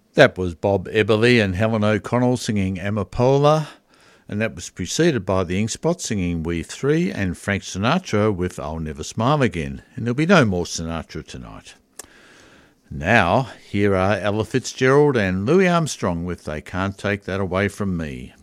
That was Bob Eberly and Helen O'Connell singing Amapola, and that was preceded by the Ink Spots singing We Three and Frank Sinatra with I'll Never Smile Again. And there'll be no more Sinatra tonight. Now, here are Ella Fitzgerald and Louis Armstrong with They Can't Take That Away From Me.